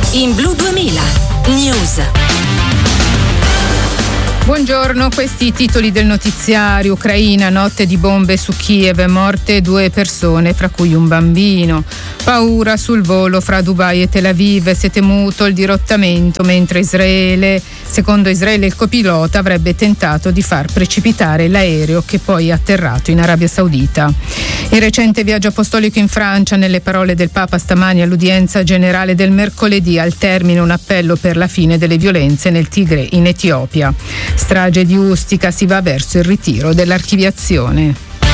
in Blu 2000 News. Buongiorno, questi i titoli del notiziario. Ucraina, notte di bombe su Kiev, morte 2 persone, fra cui un bambino. Paura sul volo fra Dubai e Tel Aviv, si è temuto il dirottamento mentre secondo Israele il copilota avrebbe tentato di far precipitare l'aereo che poi è atterrato in Arabia Saudita. Il recente viaggio apostolico in Francia, nelle parole del Papa stamani all'udienza generale del mercoledì, al termine un appello per la fine delle violenze nel Tigre in Etiopia. Strage di Ustica, si va verso il ritiro dell'archiviazione.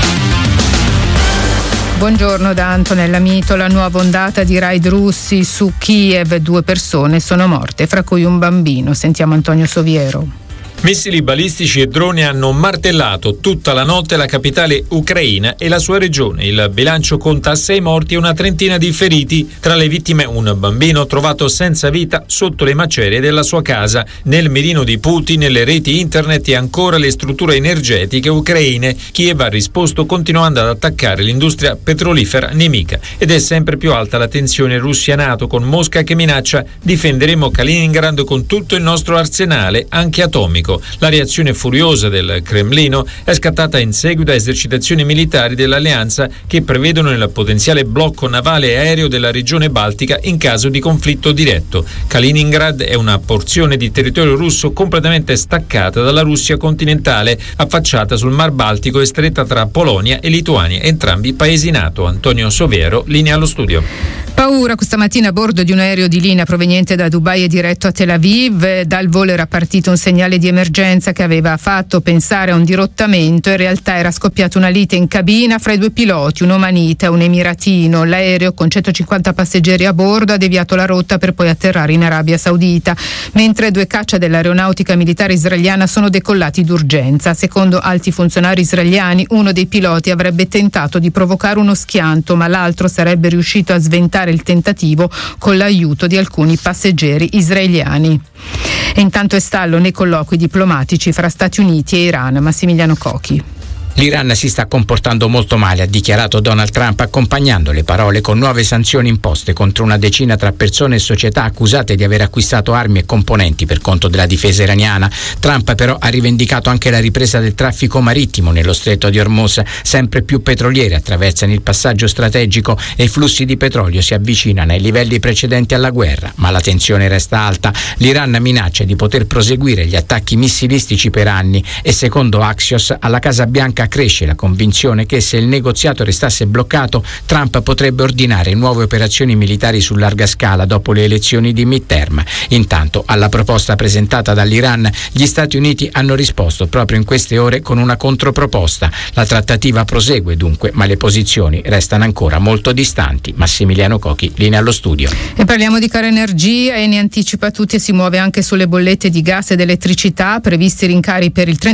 Buongiorno da Antonella Mito. La nuova ondata di raid russi su Kiev, 2 persone sono morte, fra cui un bambino. Sentiamo Antonio Soviero. Missili balistici e droni hanno martellato tutta la notte la capitale ucraina e la sua regione. Il bilancio conta 6 morti e una trentina di feriti. Tra le vittime un bambino trovato senza vita sotto le macerie della sua casa. Nel mirino di Putin, le reti internet e ancora le strutture energetiche ucraine. Kiev ha risposto continuando ad attaccare l'industria petrolifera nemica. Ed è sempre più alta la tensione Russia-NATO, con Mosca che minaccia: difenderemo Kaliningrad con tutto il nostro arsenale, anche atomico. La reazione furiosa del Cremlino è scattata in seguito a esercitazioni militari dell'alleanza che prevedono il potenziale blocco navale e aereo della regione baltica in caso di conflitto diretto. Kaliningrad è una porzione di territorio russo completamente staccata dalla Russia continentale, affacciata sul Mar Baltico e stretta tra Polonia e Lituania, entrambi paesi NATO. Antonio Soviero, linea allo studio. Paura questa mattina a bordo di un aereo di linea proveniente da Dubai e diretto a Tel Aviv. Dal volo era partito un segnale di emergenza che aveva fatto pensare a un dirottamento. In realtà era scoppiata una lite in cabina fra i 2 piloti, un omanita e un emiratino. L'aereo, con 150 passeggeri a bordo, ha deviato la rotta per poi atterrare in Arabia Saudita, mentre 2 caccia dell'aeronautica militare israeliana sono decollati d'urgenza. Secondo alti funzionari israeliani, uno dei piloti avrebbe tentato di provocare uno schianto, ma l'altro sarebbe riuscito a sventare il tentativo con l'aiuto di alcuni passeggeri israeliani. E intanto è stallo nei colloqui diplomatici fra Stati Uniti e Iran. Massimiliano Cochi. L'Iran si sta comportando molto male, ha dichiarato Donald Trump, accompagnando le parole con nuove sanzioni imposte contro una decina tra persone e società accusate di aver acquistato armi e componenti per conto della difesa iraniana. Trump però ha rivendicato anche la ripresa del traffico marittimo nello stretto di Hormuz. Sempre più petrolieri attraversano il passaggio strategico e i flussi di petrolio si avvicinano ai livelli precedenti alla guerra, ma la tensione resta alta. L'Iran minaccia di poter proseguire gli attacchi missilistici per anni e, secondo Axios, alla Casa Bianca cresce la convinzione che, se il negoziato restasse bloccato, Trump potrebbe ordinare nuove operazioni militari su larga scala dopo le elezioni di midterm. Intanto, alla proposta presentata dall'Iran, gli Stati Uniti hanno risposto proprio in queste ore con una controproposta. La trattativa prosegue dunque, ma le posizioni restano ancora molto distanti. Massimiliano Cochi, linea allo studio. E parliamo di caro energia. e ne anticipa tutti e si muove anche sulle bollette di gas ed elettricità, previsti rincari per il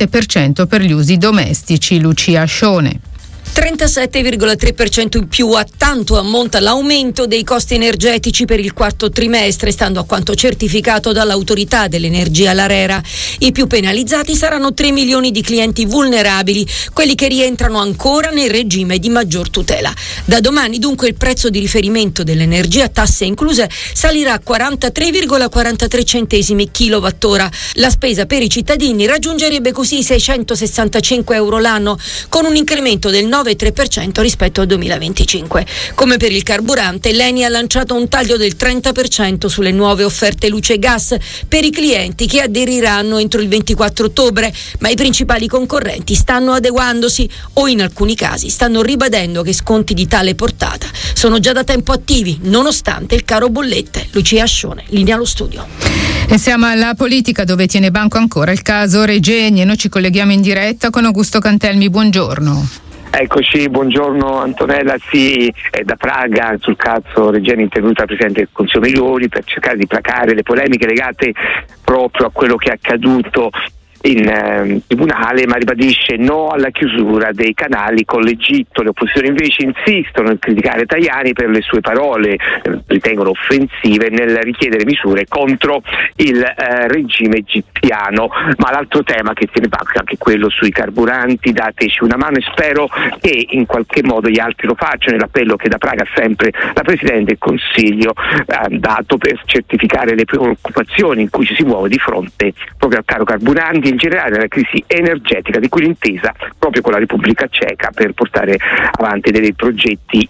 37% per gli usi domestici. Lucia Ascione. 37,3% in più, a tanto ammonta l'aumento dei costi energetici per il 4º trimestre, stando a quanto certificato dall'autorità dell'energia l'ARERA. I più penalizzati saranno 3 milioni di clienti vulnerabili, quelli che rientrano ancora nel regime di maggior tutela. Da domani dunque il prezzo di riferimento dell'energia, tasse incluse, salirà a 43,43 centesimi kilowattora. La spesa per i cittadini raggiungerebbe così i 665 euro l'anno, con un incremento del 9,3% rispetto al 2025. Come per il carburante, l'ENI ha lanciato un taglio del 30% sulle nuove offerte luce e gas per i clienti che aderiranno entro il 24 ottobre, ma i principali concorrenti stanno adeguandosi o in alcuni casi stanno ribadendo che sconti di tale portata sono già da tempo attivi, nonostante il caro bollette. Lucia Ascione, linea allo studio. E siamo alla politica, dove tiene banco ancora il caso Regeni, e noi ci colleghiamo in diretta con Augusto Cantelmi. Buongiorno. Eccoci, buongiorno Antonella. Sì, è da Praga sul caso Regeni è intervenuta la Presidente del Consiglio Meloni per cercare di placare le polemiche legate proprio a quello che è accaduto in tribunale, ma ribadisce no alla chiusura dei canali con l'Egitto. Le opposizioni invece insistono nel criticare Tajani per le sue parole, ritengono offensive, nel richiedere misure contro il regime egiziano. Ma l'altro tema che tiene basso è anche quello sui carburanti. Dateci una mano, e spero che in qualche modo gli altri lo facciano. L'appello che da Praga sempre la Presidente del Consiglio ha dato per certificare le preoccupazioni in cui ci si muove di fronte proprio al caro carburanti e in generale alla crisi energetica, di cui l'intesa proprio con la Repubblica Ceca per portare avanti dei progetti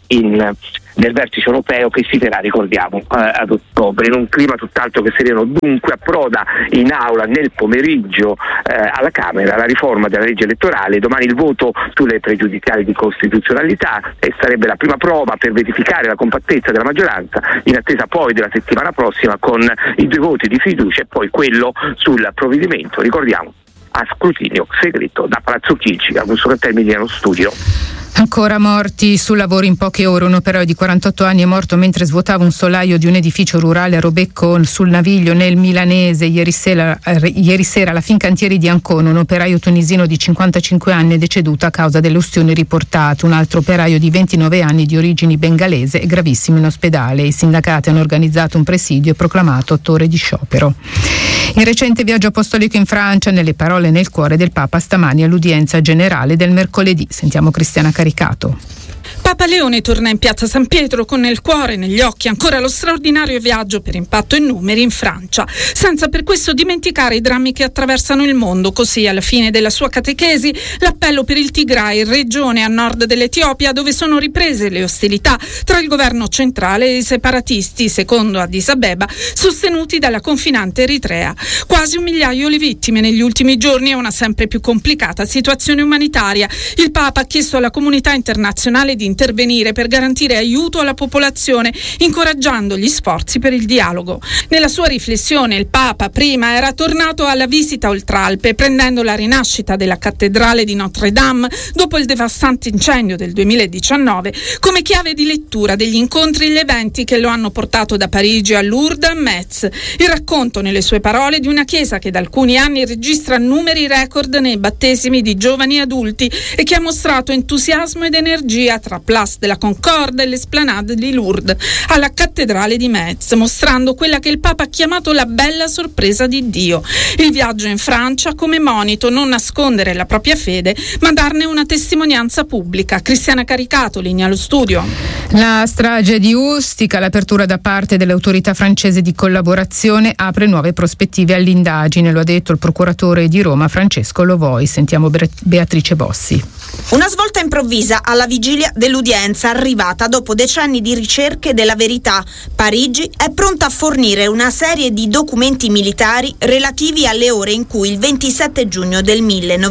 nel vertice europeo che si terrà, ricordiamo, ad ottobre. In un clima tutt'altro che sereno, dunque, approda in aula nel pomeriggio alla Camera la riforma della legge elettorale. Domani il voto sulle pregiudiziali di costituzionalità, e sarebbe la prima prova per verificare la compattezza della maggioranza, in attesa poi della settimana prossima con i 2 voti di fiducia e poi quello sul provvedimento, ricordiamo, a scrutinio segreto da Palazzo Chigi. Augusto Cantelmi, Milano Studio. Ancora morti sul lavoro in poche ore. Un operaio di 48 anni è morto mentre svuotava un solaio di un edificio rurale a Robecco sul Naviglio, nel Milanese. Ieri sera alla Fincantieri di Ancona un operaio tunisino di 55 anni è deceduto a causa delle ustioni riportate. Un altro operaio di 29 anni di origini bengalese è gravissimo in ospedale. I sindacati hanno organizzato un presidio e proclamato 8 ore di sciopero. Il recente viaggio apostolico in Francia, nelle parole nel cuore del Papa stamani all'udienza generale del mercoledì. Sentiamo Cristiana Caricato. Papa Leone torna in piazza San Pietro con nel cuore e negli occhi ancora lo straordinario viaggio per impatto e numeri in Francia, senza per questo dimenticare i drammi che attraversano il mondo. Così, alla fine della sua catechesi, l'appello per il Tigray, regione a nord dell'Etiopia dove sono riprese le ostilità tra il governo centrale e i separatisti, secondo Addis Abeba, sostenuti dalla confinante Eritrea. Quasi 1 migliaio le vittime negli ultimi giorni e una sempre più complicata situazione umanitaria. Il Papa ha chiesto alla comunità internazionale di intervenire per garantire aiuto alla popolazione, incoraggiando gli sforzi per il dialogo. Nella sua riflessione il Papa prima era tornato alla visita oltralpe, prendendo la rinascita della cattedrale di Notre Dame dopo il devastante incendio del 2019 come chiave di lettura degli incontri e gli eventi che lo hanno portato da Parigi a Lourdes a Metz. Il racconto nelle sue parole di una chiesa che da alcuni anni registra numeri record nei battesimi di giovani e adulti e che ha mostrato entusiasmo ed energia tra Place de la Concorde e l'Esplanade di Lourdes alla cattedrale di Metz, mostrando quella che il Papa ha chiamato la bella sorpresa di Dio. Il viaggio in Francia come monito, non nascondere la propria fede ma darne una testimonianza pubblica. Cristiana Caricato, linea allo studio. La strage di Ustica, l'apertura da parte dell'autorità francese di collaborazione apre nuove prospettive all'indagine, lo ha detto il procuratore di Roma Francesco Lovoi. Sentiamo Beatrice Bossi. Una svolta improvvisa alla vigilia dell'udienza, arrivata dopo decenni di ricerche della verità. Parigi è pronta a fornire una serie di documenti militari relativi alle ore in cui il 27 giugno del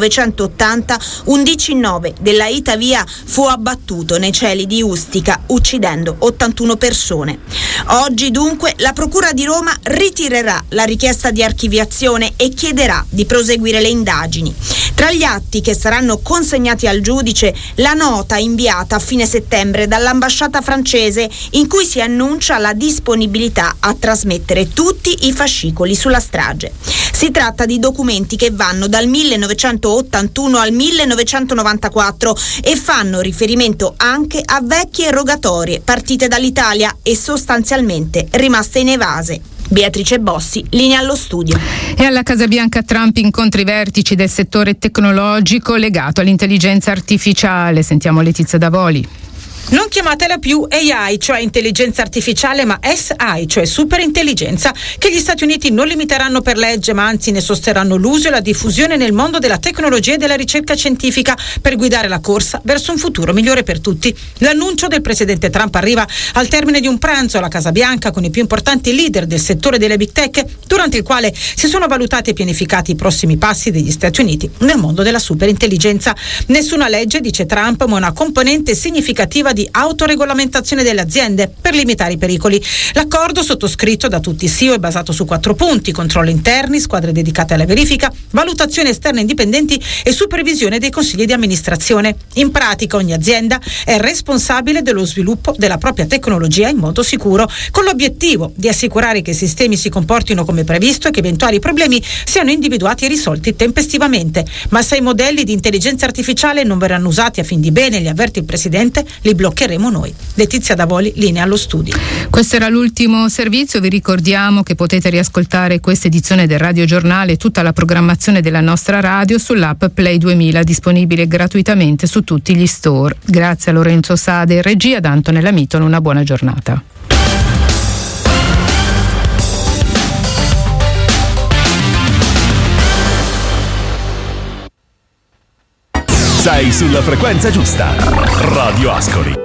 1980 un DC-9 della Itavia fu abbattuto nei cieli di Ustica, uccidendo 81 persone. Oggi dunque la Procura di Roma ritirerà la richiesta di archiviazione e chiederà di proseguire le indagini. Tra gli atti che saranno consegnati al giudice, la nota inviata a fine settembre dall'ambasciata francese in cui si annuncia la disponibilità a trasmettere tutti i fascicoli sulla strage. Si tratta di documenti che vanno dal 1981 al 1994 e fanno riferimento anche a vecchie rogatorie partite dall'Italia e sostanzialmente rimaste inevase. Beatrice Bossi, linea allo studio. E alla Casa Bianca Trump incontra i vertici del settore tecnologico legato all'intelligenza artificiale. Sentiamo Letizia Davoli. Non chiamatela più AI, cioè intelligenza artificiale, ma SI, cioè superintelligenza, che gli Stati Uniti non limiteranno per legge, ma anzi ne sosterranno l'uso e la diffusione nel mondo della tecnologia e della ricerca scientifica per guidare la corsa verso un futuro migliore per tutti. L'annuncio del presidente Trump arriva al termine di un pranzo alla Casa Bianca con i più importanti leader del settore delle big tech, durante il quale si sono valutati e pianificati i prossimi passi degli Stati Uniti nel mondo della superintelligenza. Nessuna legge, dice Trump, ma una componente significativa normativa di autoregolamentazione delle aziende per limitare i pericoli. L'accordo, sottoscritto da tutti i CEO, è basato su 4 punti: controlli interni, squadre dedicate alla verifica, valutazioni esterne indipendenti e supervisione dei consigli di amministrazione. In pratica ogni azienda è responsabile dello sviluppo della propria tecnologia in modo sicuro, con l'obiettivo di assicurare che i sistemi si comportino come previsto e che eventuali problemi siano individuati e risolti tempestivamente. Ma se i modelli di intelligenza artificiale non verranno usati a fin di bene, li avverte il Presidente, li bloccheremo noi. Letizia Davoli, linea allo studio. Questo era l'ultimo servizio. Vi ricordiamo che potete riascoltare questa edizione del Radio Giornale e tutta la programmazione della nostra radio sull'app Play 2000, disponibile gratuitamente su tutti gli store. Grazie a Lorenzo Sade in regia, da Antonella Mitton, una buona giornata. Sei sulla frequenza giusta. Radio Ascoli.